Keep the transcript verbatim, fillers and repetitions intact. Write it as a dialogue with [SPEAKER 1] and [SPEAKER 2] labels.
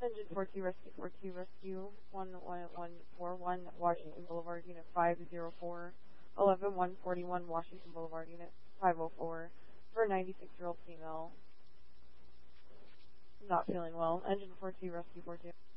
[SPEAKER 1] Engine four two, Rescue four two, Rescue one one one four one, Washington Boulevard, Unit five oh four, eleven one forty-one, Washington Boulevard, Unit five oh four, for a ninety-six-year-old female. Not feeling well. Engine four two, Rescue four two.